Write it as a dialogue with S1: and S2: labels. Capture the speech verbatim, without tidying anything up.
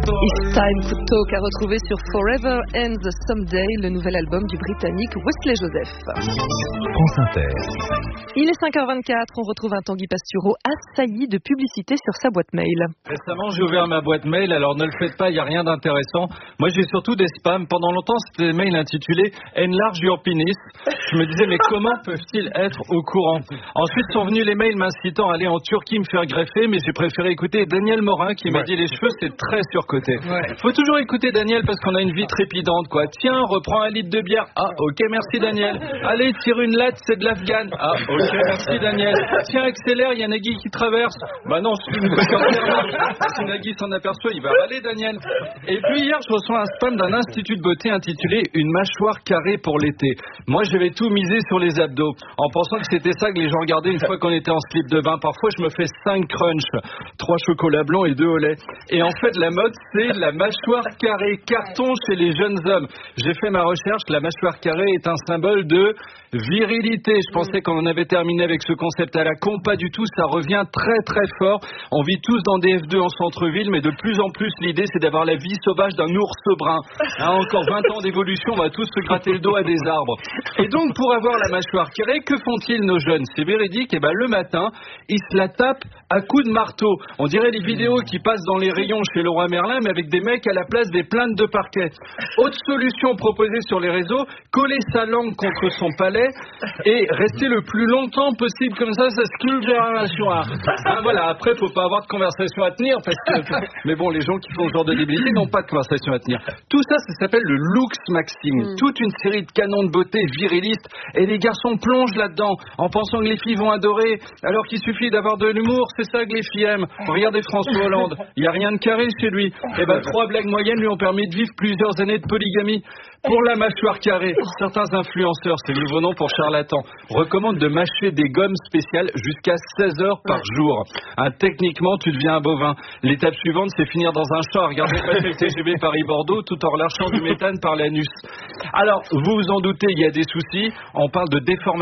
S1: It's Time to Talk à retrouver sur Forever and Someday, le nouvel album du Britannique Wesley Joseph.
S2: France Inter.
S1: Il est cinq heures vingt-quatre, on retrouve un Tanguy Pastureau assailli de publicité sur sa boîte mail.
S3: Récemment, j'ai ouvert ma boîte mail, alors ne le faites pas, il n'y a rien d'intéressant. Moi, j'ai surtout des spams. Pendant longtemps, c'était des mails intitulés « Enlarge your penis ». Je me disais, mais comment peuvent-ils être au courant? Ensuite sont venus les mails m'incitant à aller en Turquie me faire greffer, mais j'ai préféré écouter Daniel Morin qui m'a ouais. dit les cheveux, c'est très surcoté. Ouais. Faut toujours écouter Daniel parce qu'on a une vie trépidante, quoi. Tiens, reprends un litre de bière. Ah, ok, merci Daniel. Allez, tire une latte, c'est de l'Afghan. Ah, ok, merci Daniel. Tiens, accélère, il y a Nagui qui traverse. Bah non, c'est une si Nagui s'en aperçoit, il va avaler Daniel. Et puis hier, je reçois un spam d'un institut de beauté intitulé « Une mâchoire carrée pour l'été ». Moi, j'avais tout misé sur les abdos, en pensant que c'était ça que les gens regardaient une fois qu'on était en slip de bain. Parfois, je me fais cinq crunchs, trois chocolats blancs et deux au lait. Et en fait, la mode, c'est la mâchoire carrée, carton chez les jeunes hommes. J'ai fait ma recherche, la mâchoire carrée est un symbole de virilité. Je pensais qu'on en avait terminé avec ce concept à la con, pas du tout, ça revient très très fort. On vit tous dans des F deux en centre-ville, mais de plus en plus, l'idée, c'est d'avoir la vie sauvage d'un ours brun. Hein, encore vingt ans d'évolution, on va tous se gratter le dos à des arbres. Et donc, pour avoir la mâchoire carrée, que font-ils nos jeunes? C'est véridique, et ben le matin, ils se la tapent à coups de marteau. On dirait les vidéos qui passent dans les rayons chez Leroy Merlin, mais avec des mecs à la place des plaintes de parquet. Autre solution proposée sur les réseaux, coller sa langue contre son palais et rester le plus longtemps possible comme ça, ça sculpte la mâchoire. Hein, voilà, après, faut pas avoir de conversation à tenir, parce que... mais bon, les gens qui font ce genre de débilité n'ont pas de conversation à tenir. Tout ça, ça s'appelle le looks maxing. Mm. Toute une série de canons de beauté virilistes, et les garçons plongent là-dedans, en pensant que les filles vont adorer, alors qu'il suffit d'avoir de l'humour, c'est ça que les filles aiment. Regardez François Hollande, il n'y a rien de carré chez lui. Et ben, trois blagues moyennes lui ont permis de vivre plusieurs années de polygamie. Pour la mâchoire carrée, certains influenceurs, c'est le nouveau nom pour charlatans, recommandent de mâcher des gommes spéciales jusqu'à seize heures par jour. Hein, techniquement, tu deviens un bovin. L'étape suivante, c'est finir dans un champ à regarder passer le T G V Paris-Bordeaux tout en relâchant du méthane par l'anus. Alors, vous vous en doutez, il y a des soucis. On parle de déformation